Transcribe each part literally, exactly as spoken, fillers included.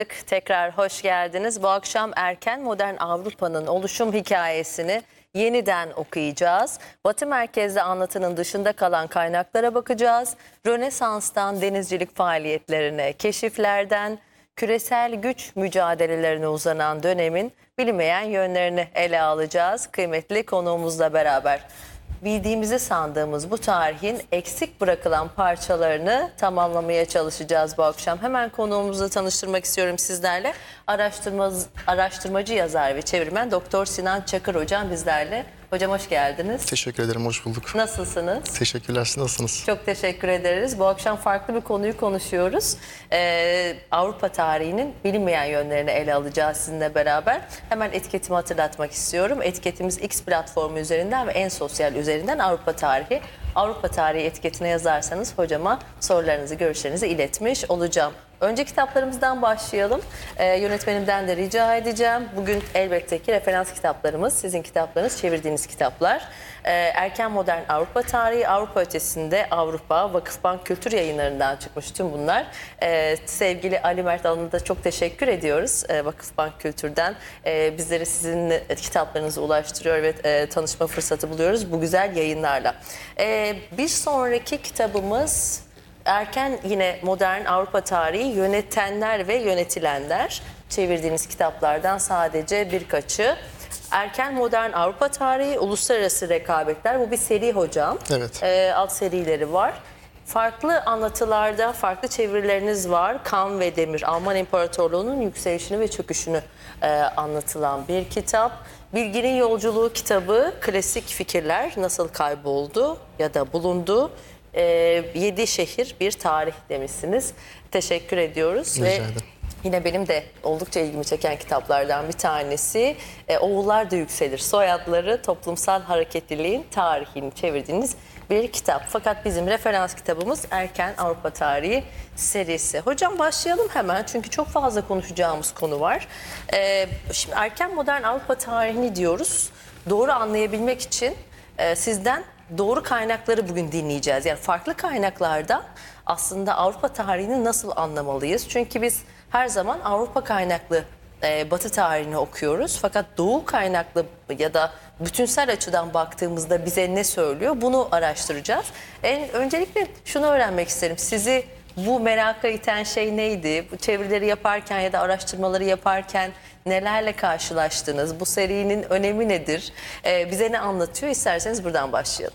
Tekrar hoş geldiniz. Bu akşam erken modern Avrupa'nın oluşum hikayesini yeniden okuyacağız. Batı merkezli anlatının dışında kalan kaynaklara bakacağız. Rönesans'tan denizcilik faaliyetlerine, keşiflerden küresel güç mücadelelerine uzanan dönemin bilinmeyen yönlerini ele alacağız. Kıymetli konuğumuzla beraber. Bildiğimizi sandığımız bu tarihin eksik bırakılan parçalarını tamamlamaya çalışacağız bu akşam. Hemen konuğumuzu tanıştırmak istiyorum sizlerle. Araştırma, araştırmacı yazar ve çevirmen Doktor Sinan Çakır hocam bizlerle. Hocam hoş geldiniz. Teşekkür ederim, hoş bulduk. Nasılsınız? Teşekkürler, siz nasılsınız? Çok teşekkür ederiz. Bu akşam farklı bir konuyu konuşuyoruz. Ee, Avrupa tarihinin bilinmeyen yönlerini ele alacağız sizinle beraber. Hemen etiketimi hatırlatmak istiyorum. Etiketimiz X platformu üzerinden ve En Sosyal üzerinden Avrupa tarihi. Avrupa tarihi etiketine yazarsanız hocama sorularınızı, görüşlerinizi iletmiş olacağım. Önce kitaplarımızdan başlayalım. Ee, yönetmenimden de rica edeceğim. Bugün elbette ki referans kitaplarımız, sizin kitaplarınız, çevirdiğiniz kitaplar. Ee, Erken Modern Avrupa Tarihi, Avrupa Ötesinde Avrupa, Vakıfbank Kültür Yayınları'ndan çıkmış tüm bunlar. Ee, sevgili Ali Mert Alan'a da çok teşekkür ediyoruz ee, Vakıfbank Kültür'den. Ee, bizleri sizin kitaplarınızı ulaştırıyor ve e, tanışma fırsatı buluyoruz bu güzel yayınlarla. Ee, bir sonraki kitabımız... Erken yine modern Avrupa tarihi, yönetenler ve yönetilenler. Çevirdiğiniz kitaplardan sadece birkaçı. Erken modern Avrupa tarihi, uluslararası rekabetler. Bu bir seri hocam. Evet. Ee, alt serileri var. Farklı anlatılarda farklı çevirileriniz var. Kan ve Demir, Alman İmparatorluğu'nun yükselişini ve çöküşünü e, anlatılan bir kitap. Bilginin Yolculuğu kitabı, klasik fikirler nasıl kayboldu ya da bulundu. E, yedi şehir bir tarih demişsiniz. Teşekkür ediyoruz. Rica ve ederim. Yine benim de oldukça ilgimi çeken kitaplardan bir tanesi e, Oğullar da Yükselir. Soyadları toplumsal hareketliliğin tarihini çevirdiğiniz bir kitap. Fakat bizim referans kitabımız Erken Avrupa Tarihi serisi. Hocam başlayalım hemen çünkü çok fazla konuşacağımız konu var. E, şimdi erken modern Avrupa tarihini diyoruz. Doğru anlayabilmek için e, sizden doğru kaynakları bugün dinleyeceğiz. Yani farklı kaynaklarda aslında Avrupa tarihini nasıl anlamalıyız? Çünkü biz her zaman Avrupa kaynaklı e, Batı tarihini okuyoruz. Fakat Doğu kaynaklı ya da bütünsel açıdan baktığımızda bize ne söylüyor? Bunu araştıracağız. En, öncelikle şunu öğrenmek isterim. Sizi bu meraka iten şey neydi? Bu çevirileri yaparken ya da araştırmaları yaparken nelerle karşılaştınız? Bu serinin önemi nedir? E, bize ne anlatıyor? İsterseniz buradan başlayalım.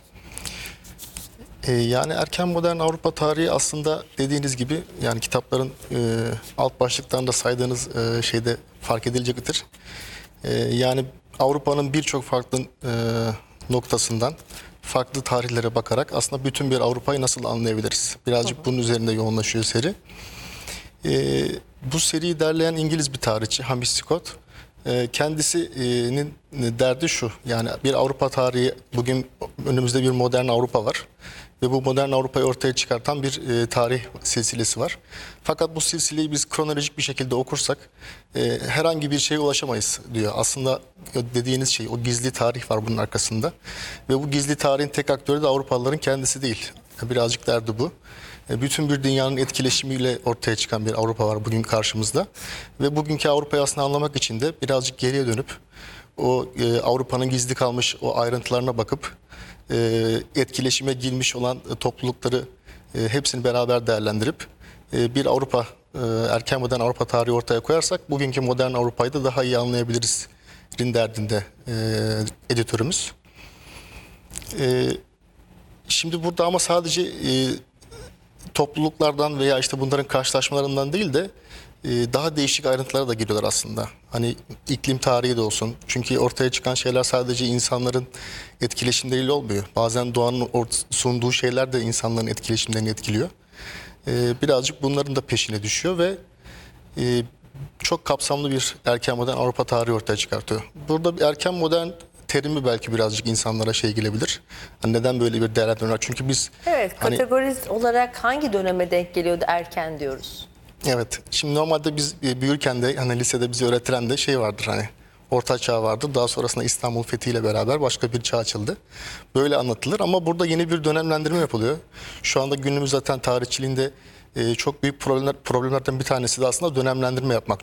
Ee, yani erken modern Avrupa tarihi aslında dediğiniz gibi yani kitapların e, alt başlıklarında saydığınız e, şeyde fark edilecektir. E, yani Avrupa'nın birçok farklı e, noktasından farklı tarihlere bakarak aslında bütün bir Avrupa'yı nasıl anlayabiliriz? Birazcık hı hı. bunun üzerinde yoğunlaşıyor seri. E, bu seriyi derleyen İngiliz bir tarihçi Hamish Scott. Kendisinin derdi şu, yani bir Avrupa tarihi, bugün önümüzde bir modern Avrupa var ve bu modern Avrupa'yı ortaya çıkartan bir e, tarih silsilesi var. Fakat bu silsileyi biz kronolojik bir şekilde okursak e, herhangi bir şeye ulaşamayız diyor. Aslında dediğiniz şey, o gizli tarih var bunun arkasında ve bu gizli tarihin tek aktörü de Avrupalıların kendisi değil. Birazcık derdi bu. Bütün bir dünyanın etkileşimiyle ortaya çıkan bir Avrupa var bugün karşımızda. Ve bugünkü Avrupa'yı aslında anlamak için de birazcık geriye dönüp o e, Avrupa'nın gizli kalmış o ayrıntılarına bakıp e, etkileşime girmiş olan e, toplulukları e, hepsini beraber değerlendirip e, bir Avrupa, e, erken modern Avrupa tarihi ortaya koyarsak bugünkü modern Avrupa'yı da daha iyi anlayabiliriz derdinde e, editörümüz. E, şimdi burada ama sadece e, topluluklardan veya işte bunların karşılaşmalarından değil de e, daha değişik ayrıntılara da giriyorlar aslında. Hani iklim tarihi de olsun. Çünkü ortaya çıkan şeyler sadece insanların etkileşimleriyle olmuyor. Bazen doğanın sunduğu şeyler de insanların etkileşimlerini etkiliyor. E, birazcık bunların da peşine düşüyor ve e, çok kapsamlı bir erken modern Avrupa tarihi ortaya çıkartıyor. Burada bir erken modern terimi belki birazcık insanlara şey gelebilir. Hani neden böyle bir değerlendirme var? Çünkü biz... Evet, hani, kategori olarak hangi döneme denk geliyordu erken diyoruz? Evet. Şimdi normalde biz büyürken de hani lisede bize öğretilen de şey vardır hani Orta Çağ vardır. Daha sonrasında İstanbul fethiyle beraber başka bir çağ açıldı. Böyle anlatılır ama burada yeni bir dönemlendirme yapılıyor. Şu anda günümüz zaten tarihçiliğinde e, çok büyük problemler, problemlerden bir tanesi de aslında dönemlendirme yapmak.